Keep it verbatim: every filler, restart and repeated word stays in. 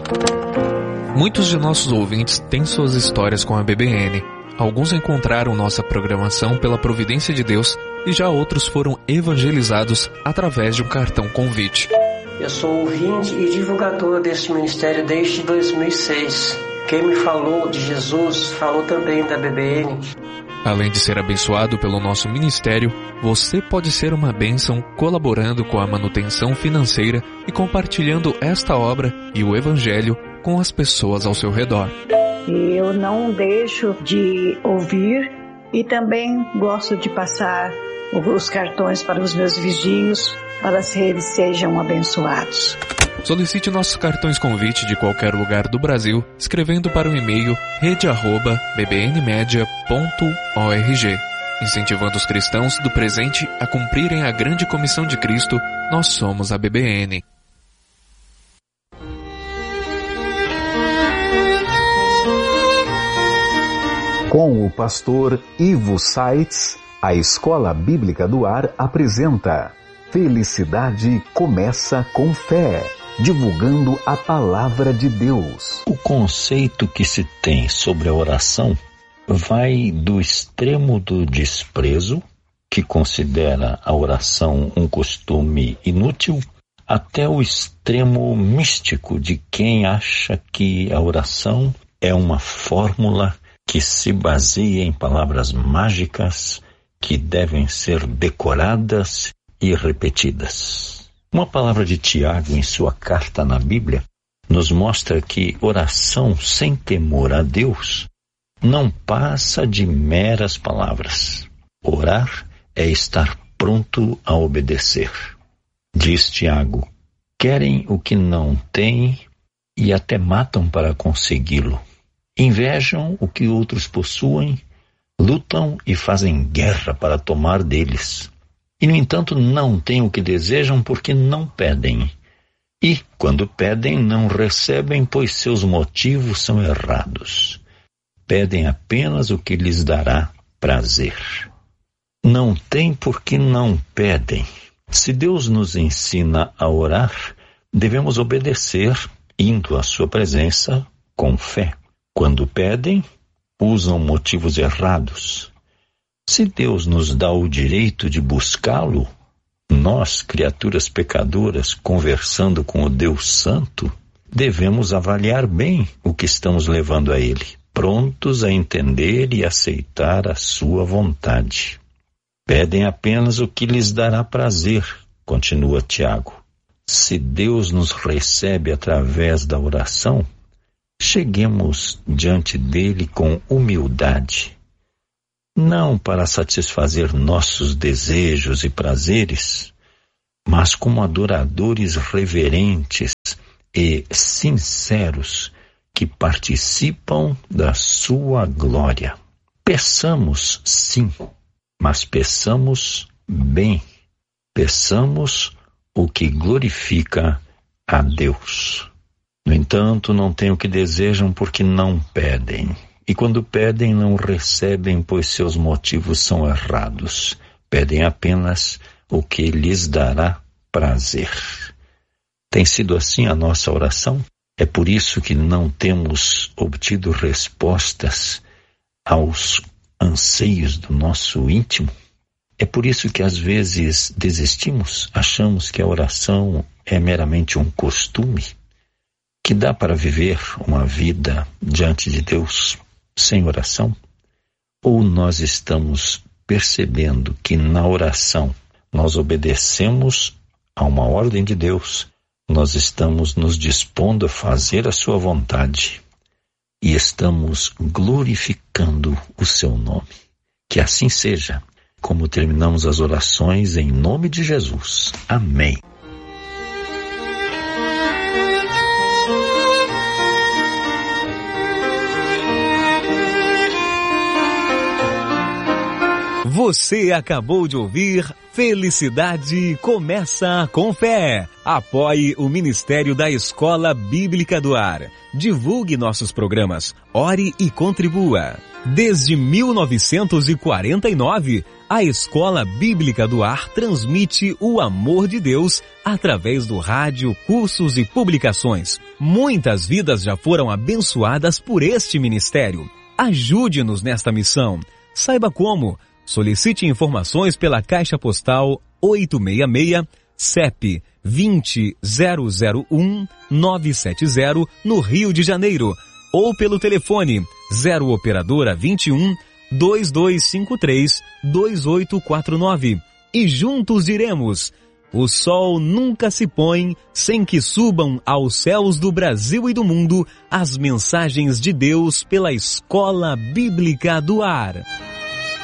Muitos de nossos ouvintes têm suas histórias com a B B N. Alguns encontraram nossa programação pela providência de Deus e já outros foram evangelizados através de um cartão convite. Eu sou ouvinte e divulgador deste ministério desde dois mil e seis. Quem me falou de Jesus falou também da B B N. Além de ser abençoado pelo nosso ministério, você pode ser uma bênção colaborando com a manutenção financeira e compartilhando esta obra e o Evangelho com as pessoas ao seu redor. Eu não deixo de ouvir e também gosto de passar os cartões para os meus vizinhos para que eles sejam abençoados. Solicite nossos cartões convite de qualquer lugar do Brasil, escrevendo para o e-mail rede arroba b b n media ponto org. Incentivando os cristãos do presente a cumprirem a grande comissão de Cristo, nós somos a B B N. Com o pastor Ivo Saitz, a Escola Bíblica do Ar apresenta Felicidade Começa com Fé, divulgando a Palavra de Deus. O conceito que se tem sobre a oração vai do extremo do desprezo, que considera a oração um costume inútil, até o extremo místico de quem acha que a oração é uma fórmula que se baseia em palavras mágicas que devem ser decoradas e repetidas. Uma palavra de Tiago em sua carta na Bíblia nos mostra que oração sem temor a Deus não passa de meras palavras. Orar é estar pronto a obedecer. Diz Tiago: querem o que não têm e até matam para consegui-lo. Invejam o que outros possuem, lutam e fazem guerra para tomar deles. E, no entanto, não têm o que desejam porque não pedem. E, quando pedem, não recebem, pois seus motivos são errados. Pedem apenas o que lhes dará prazer. Não têm porque não pedem. Se Deus nos ensina a orar, devemos obedecer, indo à sua presença com fé. Quando pedem, usam motivos errados. Se Deus nos dá o direito de buscá-lo, nós, criaturas pecadoras, conversando com o Deus Santo, devemos avaliar bem o que estamos levando a Ele, prontos a entender e aceitar a sua vontade. Pedem apenas o que lhes dará prazer, continua Tiago. Se Deus nos recebe através da oração, cheguemos diante dele com humildade, não para satisfazer nossos desejos e prazeres, mas como adoradores reverentes e sinceros que participam da sua glória. Peçamos sim, mas peçamos bem, peçamos o que glorifica a Deus. No entanto, não têm o que desejam porque não pedem. E quando pedem, não recebem, pois seus motivos são errados. Pedem apenas o que lhes dará prazer. Tem sido assim a nossa oração? É por isso que não temos obtido respostas aos anseios do nosso íntimo? É por isso que às vezes desistimos, achamos que a oração é meramente um costume, que dá para viver uma vida diante de Deus sem oração? Ou nós estamos percebendo que na oração nós obedecemos a uma ordem de Deus, nós estamos nos dispondo a fazer a sua vontade e estamos glorificando o seu nome? Que assim seja, como terminamos as orações em nome de Jesus. Amém. Você acabou de ouvir Felicidade Começa com Fé. Apoie o Ministério da Escola Bíblica do Ar. Divulgue nossos programas. Ore e contribua. Desde mil novecentos e quarenta e nove, a Escola Bíblica do Ar transmite o amor de Deus através do rádio, cursos e publicações. Muitas vidas já foram abençoadas por este ministério. Ajude-nos nesta missão. Saiba como. Solicite informações pela Caixa Postal oitocentos e sessenta e seis, C E P vinte zero zero um nove sete zero, no Rio de Janeiro, ou pelo telefone zero operadora vinte e um, dois dois cinco três, dois oito quatro nove. E juntos diremos: o sol nunca se põe sem que subam aos céus do Brasil e do mundo as mensagens de Deus pela Escola Bíblica do Ar.